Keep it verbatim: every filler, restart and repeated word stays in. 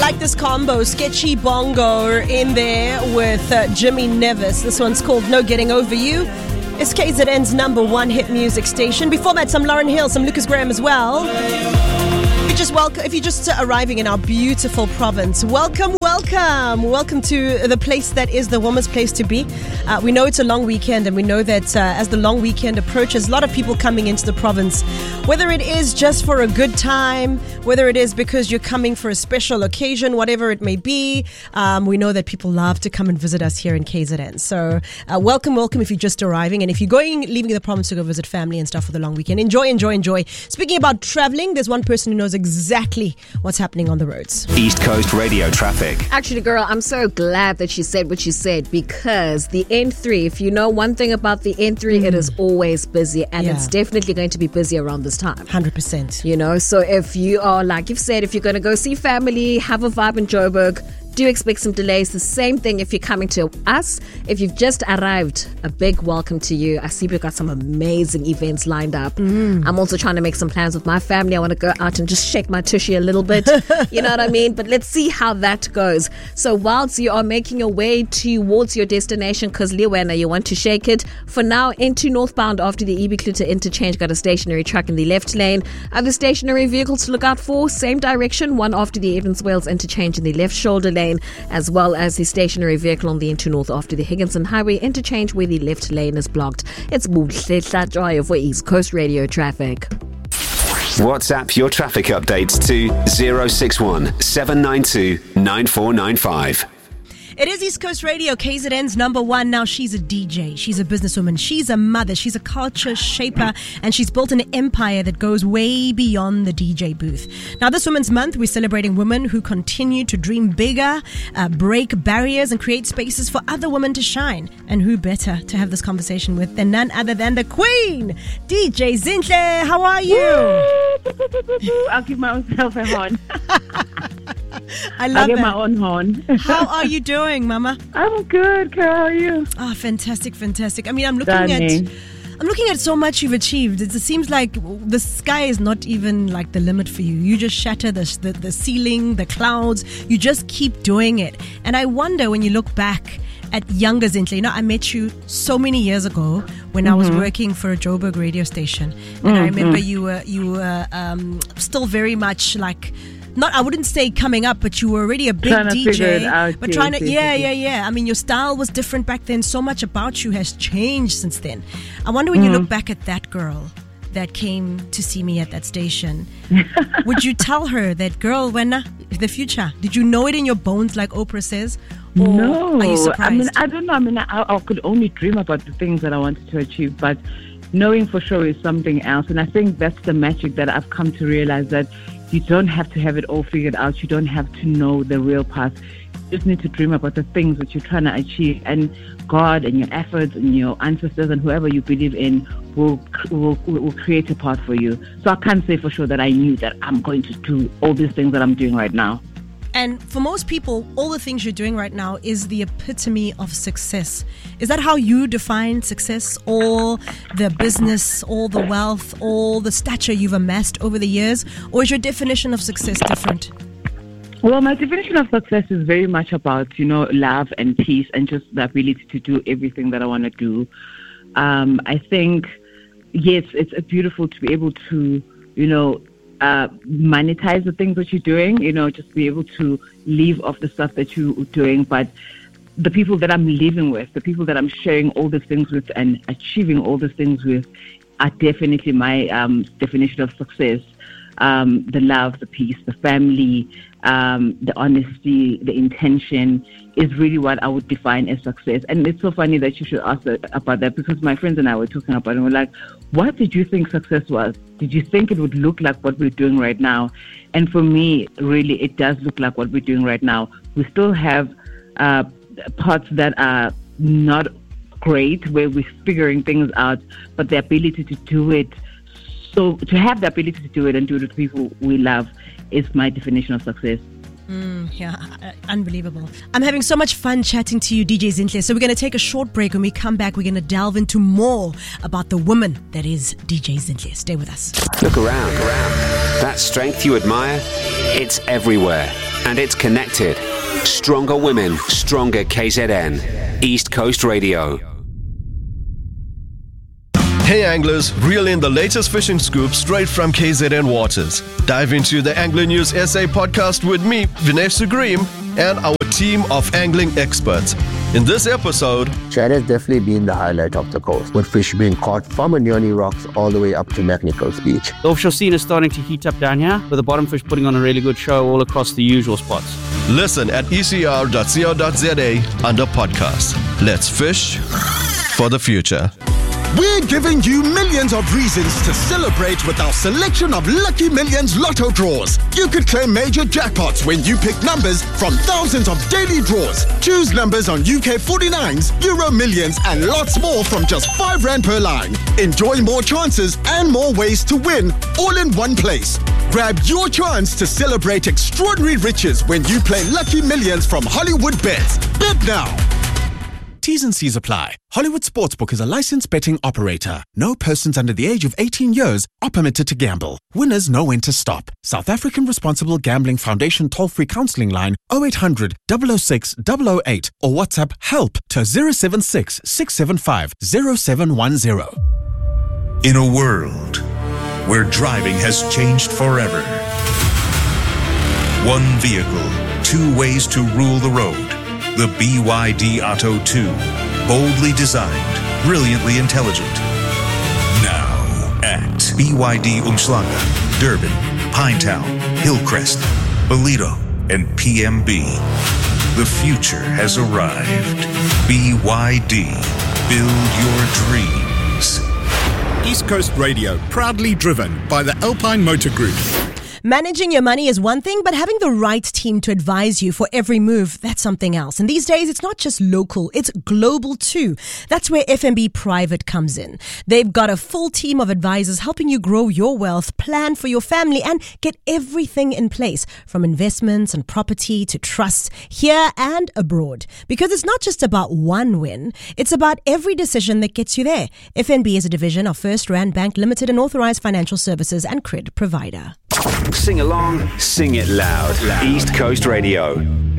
like this combo, Sketchy Bongo in there with uh, Jimmy Nevis. This one's called No Getting Over You. It's K Z N's number one hit music station. Before that, some Lauryn Hill, some Lucas Graham as well. If you're just, welcome, if you're just uh, arriving in our beautiful province, welcome, welcome. Welcome to the place that is the warmest place to be. Uh, we know it's a long weekend, and we know that uh, as the long weekend approaches, a lot of people coming into the province, whether it is just for a good time, whether it is because you're coming for a special occasion, whatever it may be. Um, we know that people love to come and visit us here in K Z N. So uh, welcome, welcome if you're just arriving. And if you're going, leaving the province to go visit family and stuff for the long weekend, enjoy, enjoy, enjoy. Speaking about traveling, there's one person who knows exactly what's happening on the roads. East Coast Radio traffic. Actually, girl, I'm so glad that you said what you said, because the N three, if you know one thing about the N three, mm. it is always busy, and yeah. it's definitely going to be busy around this time. one hundred percent. You know, so if you are, like you've said, if you're going to go see family, have a vibe in Joburg, do expect some delays. The same thing if you're coming to us. If you've just arrived, a big welcome to you. I see we've got some amazing events lined up. Mm. I'm also trying to make some plans with my family. I want to go out and just shake my tushy a little bit. You know what I mean? But let's see how that goes. So whilst you are making your way towards your destination, because Liwena, you want to shake it, for now, into northbound after the Ibikluta interchange, got a stationary truck in the left lane. Other stationary vehicles to look out for, same direction, one after the Evans Wales interchange in the left shoulder lane, as well as the stationary vehicle on the Into North after the Higginson Highway interchange where the left lane is blocked. It's Buhle Drive for East Coast Radio traffic. WhatsApp your traffic updates to zero six one seven nine two nine four nine five. It is East Coast Radio, K Z N's number one. Now, she's a D J, she's a businesswoman, she's a mother, she's a culture shaper, and she's built an empire that goes way beyond the D J booth. Now, this Women's Month, we're celebrating women who continue to dream bigger, uh, break barriers, and create spaces for other women to shine. And who better to have this conversation with than none other than the Queen, D J Zinhle. How are you? I'll give myself a horn. I love I'll get that. my own horn. How are you doing, Mama? I'm good, Carol. How are you? Oh, fantastic, fantastic. I mean, I'm looking Stunning. at I'm looking at so much you've achieved. It seems like the sky is not even like the limit for you. You just shatter the, the, the ceiling, the clouds. You just keep doing it. And I wonder, when you look back at younger Zinhle, you know, I met you so many years ago when mm-hmm. I was working for a Joburg radio station. And mm-hmm. I remember you were, you were um, still very much like... Not, I wouldn't say coming up, but you were already a big trying D J. Out, but yes, trying to, yes, yeah, yes. yeah, yeah. I mean, your style was different back then. So much about you has changed since then. I wonder when mm-hmm. you look back at that girl that came to see me at that station, would you tell her that, girl, Wena, the future? Did you know it in your bones, like Oprah says? Or no, are you surprised? I mean, I don't know. I mean, I, I could only dream about the things that I wanted to achieve, but knowing for sure is something else. And I think that's the magic that I've come to realize, that you don't have to have it all figured out. You don't have to know the real path. You just need to dream about the things that you're trying to achieve. And God and your efforts and your ancestors and whoever you believe in will, will, will create a path for you. So I can't say for sure that I knew that I'm going to do all these things that I'm doing right now. And for most people, all the things you're doing right now is the epitome of success. Is that how you define success? All the business, all the wealth, all the stature you've amassed over the years? Or is your definition of success different? Well, my definition of success is very much about, you know, love and peace and just the ability to do everything that I want to do. Um, I think, yes, it's beautiful to be able to, you know, Uh, monetize the things that you're doing, you know, just be able to live off the stuff that you're doing. But the people that I'm living with, the people that I'm sharing all these things with and achieving all these things with, are definitely my um, definition of success. Um, the love, the peace, the family, um, the honesty, the intention is really what I would define as success. And it's so funny that you should ask about that, because my friends and I were talking about it, and we're like, what did you think success was? Did you think it would look like what we're doing right now? And for me, really, it does look like what we're doing right now. We still have uh, parts that are not great, where we're figuring things out, but the ability to do it, so to have the ability to do it and do it with people we love is my definition of success. Mm, yeah, uh, unbelievable. I'm having so much fun chatting to you, D J Zinhle. So we're going to take a short break. When we come back, we're going to delve into more about the woman that is D J Zinhle. Stay with us. Look around, around. That strength you admire, it's everywhere. and it's connected. Stronger women, stronger K Z N. East Coast Radio. Hey anglers, reel in the latest fishing scoop straight from K Z N Waters. Dive into the Angler News S A podcast with me, Vinesh Sugreem, and our team of angling experts. In this episode, Chad has definitely been the highlight of the coast, with fish being caught from Anyoni Rocks all the way up to McNichols Beach. The offshore scene is starting to heat up down here, with the bottom fish putting on a really good show all across the usual spots. Listen at e c r dot co dot z a under podcasts. Let's fish for the future. We're giving you millions of reasons to celebrate with our selection of Lucky Millions Lotto draws. You could claim major jackpots when you pick numbers from thousands of daily draws. Choose numbers on U K forty-nines, Euro Millions, and lots more from just five rand per line. Enjoy more chances and more ways to win, all in one place. Grab your chance to celebrate extraordinary riches when you play Lucky Millions from Hollywood Bets. Bet now. T's and C's apply. Hollywood Sportsbook is a licensed betting operator. No persons under the age of eighteen years are permitted to gamble. Winners know when to stop. South African Responsible Gambling Foundation toll-free counselling line oh eight hundred, double oh six, double oh eight or WhatsApp HELP to zero seven six, six seven five, zero seven one zero. In a world where driving has changed forever, one vehicle, two ways to rule the road. The B Y D Atto two. Boldly designed, brilliantly intelligent. Now at B Y D Umhlanga, Durban, Pinetown, Hillcrest, Ballito, and P M B. The future has arrived. B Y D. Build your dreams. East Coast Radio, proudly driven by the Alpine Motor Group. Managing your money is one thing, but having the right team to advise you for every move, that's something else. And these days, it's not just local, it's global too. That's where F N B Private comes in. They've got a full team of advisors helping you grow your wealth, plan for your family, and get everything in place, from investments and property to trusts here and abroad. Because it's not just about one win, it's about every decision that gets you there. F N B is a division of First Rand Bank Limited, an authorized financial services and credit provider. Sing along, sing it loud. loud. East Coast Radio.